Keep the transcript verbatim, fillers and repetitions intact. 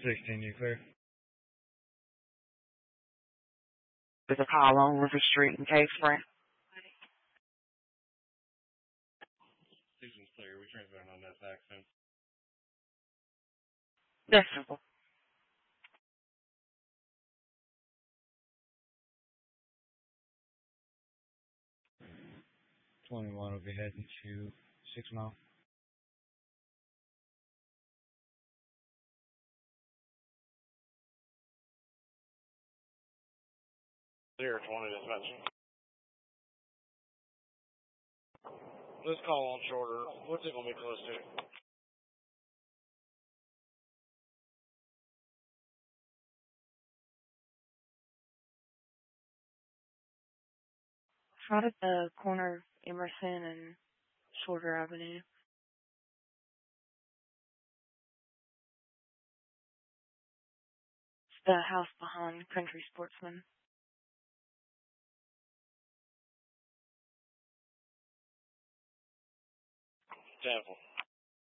sixteen, you clear? There's a call on River Street in Cave Spring. Susan's clear. We transferred on that accent. That's simple. twenty-one will be heading to six mile. Zero twenty dispatch. Let's call on shorter. What's it gonna be close to? Right at the corner of Emerson and Shorter Avenue. It's the house behind Country Sportsman. Temple.